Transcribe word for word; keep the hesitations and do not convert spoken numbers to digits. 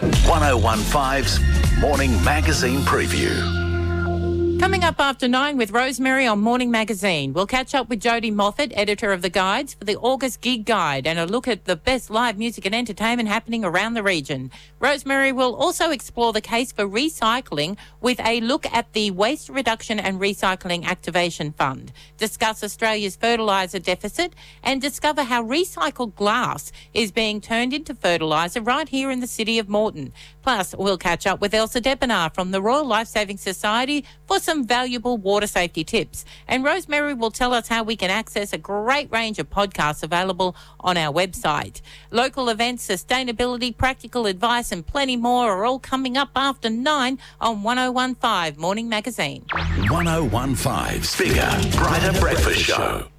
ten five's Morning Magazine Preview. Coming up after nine with Rosemary on Morning Magazine. We'll catch up with Jody Moffat, editor of the Guides, for the August Gig Guide and a look at the best live music and entertainment happening around the region. Rosemary will also explore the case for recycling with a look at the Waste Reduction and Recycling Activation Fund, discuss Australia's fertiliser deficit and discover how recycled glass is being turned into fertiliser right here in the city of Moreton. Plus, we'll catch up with Elsa Debonar from the Royal Lifesaving Society for some valuable water safety tips. And Rosemary will tell us how we can access a great range of podcasts available on our website. Local events, sustainability, practical advice and plenty more are all coming up after nine on ten fifteen Morning Magazine. ten fifteens Bigger, Brighter Breakfast Show.